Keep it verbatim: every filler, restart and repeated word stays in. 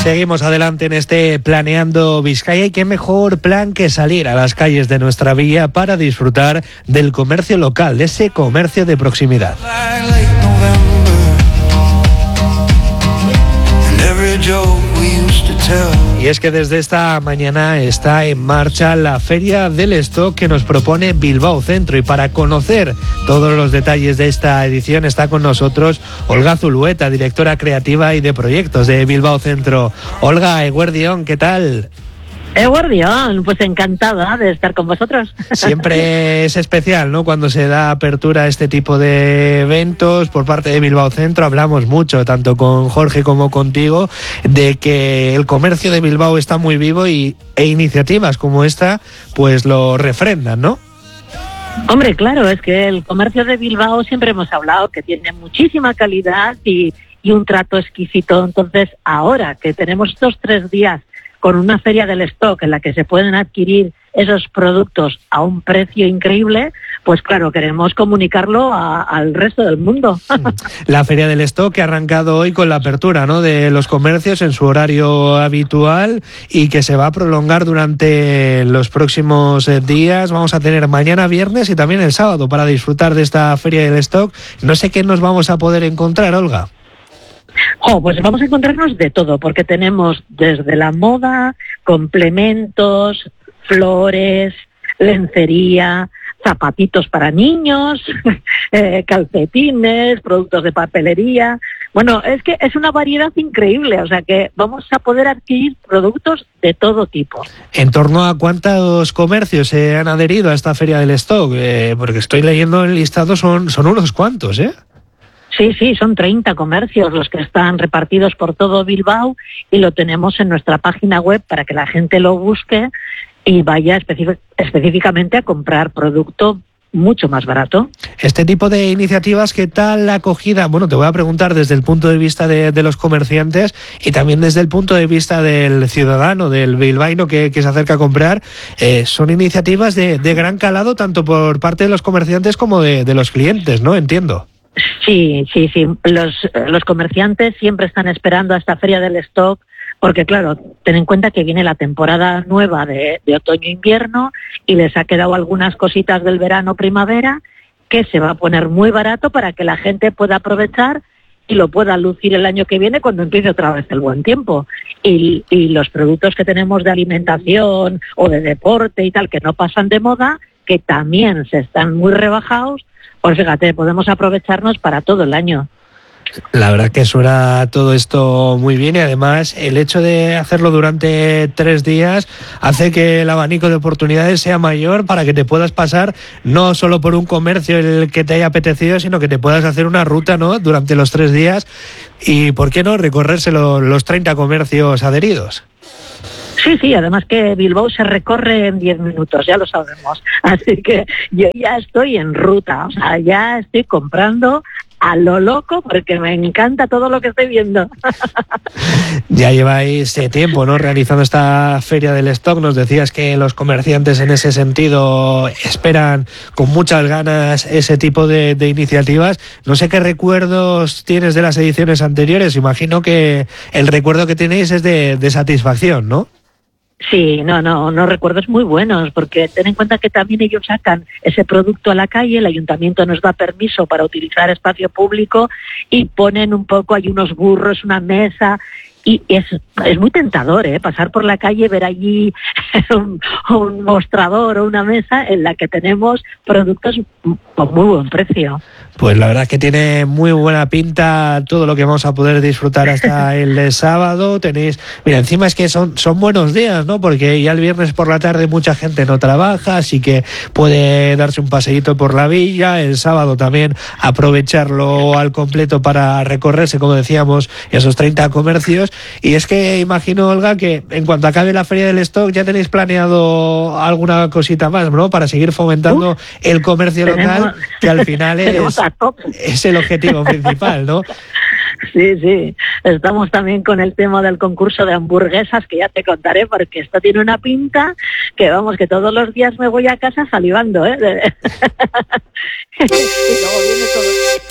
Seguimos adelante en este Planeando Vizcaya, y qué mejor plan que salir a las calles de nuestra villa para disfrutar del comercio local, de ese comercio de proximidad. Y es que desde esta mañana está en marcha la Feria del Stock que nos propone Bilbao Centro, y para conocer todos los detalles de esta edición está con nosotros Olga Zulueta, directora creativa y de proyectos de Bilbao Centro. Olga, eguerdión, ¿qué tal? Eguerdión, pues encantada de estar con vosotros. Siempre es especial, ¿no?, cuando se da apertura a este tipo de eventos por parte de Bilbao Centro. Hablamos mucho, tanto con Jorge como contigo, de que el comercio de Bilbao está muy vivo y, e iniciativas como esta pues lo refrendan, ¿no? Hombre, claro, es que el comercio de Bilbao siempre hemos hablado que tiene muchísima calidad y, y un trato exquisito. Entonces, ahora que tenemos estos tres días con una feria del stock en la que se pueden adquirir esos productos a un precio increíble, pues claro, queremos comunicarlo a, al resto del mundo. La feria del stock que ha arrancado hoy con la apertura, ¿no?, de los comercios en su horario habitual, y que se va a prolongar durante los próximos días. Vamos a tener mañana viernes y también el sábado para disfrutar de esta feria del stock. No sé qué nos vamos a poder encontrar, Olga. Oh, pues vamos a encontrarnos de todo, porque tenemos desde la moda, complementos, flores, lencería, zapatitos para niños, eh, calcetines, productos de papelería. Bueno, es que es una variedad increíble, o sea que vamos a poder adquirir productos de todo tipo. ¿En torno a cuántos comercios se han adherido a esta feria del stock? Eh, porque estoy leyendo el listado, son, son unos cuantos, ¿eh? Sí, sí, son treinta comercios los que están repartidos por todo Bilbao, y lo tenemos en nuestra página web para que la gente lo busque y vaya específic- específicamente a comprar producto mucho más barato. Este tipo de iniciativas, ¿qué tal la acogida? Bueno, te voy a preguntar desde el punto de vista de, de los comerciantes y también desde el punto de vista del ciudadano, del bilbaíno que, que se acerca a comprar. Eh, son iniciativas de, de gran calado tanto por parte de los comerciantes como de, de los clientes, ¿no? Entiendo. Sí, sí, sí. Los, los comerciantes siempre están esperando a esta feria del stock porque, claro, ten en cuenta que viene la temporada nueva de, de otoño-invierno y les ha quedado algunas cositas del verano-primavera que se va a poner muy barato para que la gente pueda aprovechar y lo pueda lucir el año que viene cuando empiece otra vez el buen tiempo. Y, y los productos que tenemos de alimentación o de deporte y tal, que no pasan de moda, que también se están muy rebajados, pues fíjate, podemos aprovecharnos para todo el año. La verdad que suena todo esto muy bien, y además el hecho de hacerlo durante tres días hace que el abanico de oportunidades sea mayor para que te puedas pasar no solo por un comercio el que te haya apetecido, sino que te puedas hacer una ruta, ¿no?, durante los tres días y, ¿por qué no?, recorrérselo los treinta comercios adheridos. Sí, sí, además que Bilbao se recorre en diez minutos, ya lo sabemos. Así que yo ya estoy en ruta, o sea, ya estoy comprando a lo loco porque me encanta todo lo que estoy viendo. Ya lleváis tiempo, ¿no?, realizando esta feria del stock. Nos decías que los comerciantes en ese sentido esperan con muchas ganas ese tipo de, de iniciativas. No sé qué recuerdos tienes de las ediciones anteriores. Imagino que el recuerdo que tenéis es de, de satisfacción, ¿no? Sí, no, no, no recuerdos muy buenos, porque ten en cuenta que también ellos sacan ese producto a la calle, el ayuntamiento nos da permiso para utilizar espacio público y ponen un poco, hay unos burros, una mesa, y es, es muy tentador, ¿eh?, pasar por la calle, ver allí un, un mostrador o una mesa en la que tenemos productos con muy buen precio. Pues la verdad es que tiene muy buena pinta todo lo que vamos a poder disfrutar hasta el sábado. Tenéis, mira, encima es que son, son buenos días, ¿no?, porque ya el viernes por la tarde mucha gente no trabaja, así que puede darse un paseíto por la villa. El sábado también aprovecharlo al completo para recorrerse, como decíamos, esos treinta comercios. Y es que imagino, Olga, que en cuanto acabe la feria del stock ya tenéis planeado alguna cosita más, ¿no?, para seguir fomentando Uf, el comercio tenemos, local, que al final es, es el objetivo principal, ¿no? Sí, sí. Estamos también con el tema del concurso de hamburguesas, que ya te contaré, porque esto tiene una pinta que, vamos, que todos los días me voy a casa salivando, ¿eh? y luego viene todo...